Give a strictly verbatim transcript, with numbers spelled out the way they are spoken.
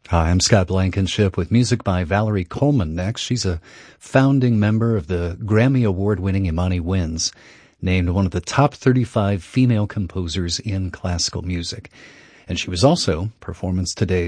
Hi, I'm Scott Blankenship with music by Valerie Coleman next. She's a founding member of the Grammy Award-winning Imani Winds, named one of the top thirty-five female composers in classical music. And she was also Performance Today's